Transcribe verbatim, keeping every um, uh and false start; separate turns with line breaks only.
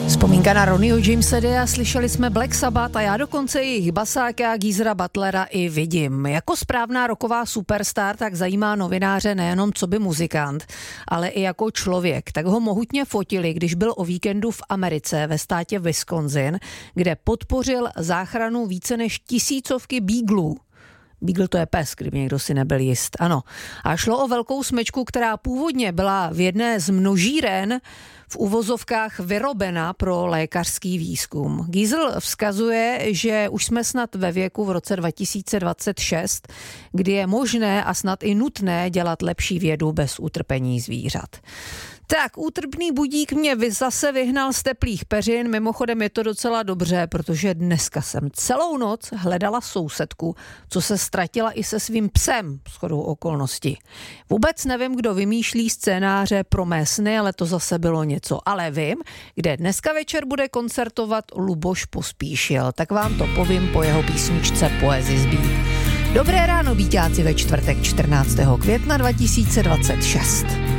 Vzpomínka na Ronnieho Jamese Dia, slyšeli jsme Black Sabbath a já dokonce jejich basáka Geezera Butlera i vidím. Jako správná rocková superstar tak zajímá novináře nejenom co by muzikant, ale i jako člověk. Tak ho mohutně fotili, když byl o víkendu v Americe ve státě Wisconsin, kde podpořil záchranu více než tisícovky beaglů. Beagle to je pes, kdyby někdo si nebyl jist. Ano. A šlo o velkou smečku, která původně byla v jedné z množíren v uvozovkách vyrobena pro lékařský výzkum. Giesel vzkazuje, že už jsme snad ve věku v roce dva tisíce dvacet šest, kdy je možné a snad i nutné dělat lepší vědu bez utrpení zvířat. Tak, útrpný budík mě zase vyhnal z teplých peřin, mimochodem je to docela dobře, protože dneska jsem celou noc hledala sousedku, co se ztratila i se svým psem, shodou okolností. Vůbec nevím, kdo vymýšlí scénáře pro mé sny, ale to zase bylo něco. Ale vím, kde dneska večer bude koncertovat Luboš Pospíšil, tak vám to povím po jeho písničce Poezi zbít. Dobré ráno, víťáci, ve čtvrtek čtrnáctého května dva tisíce dvacet šest.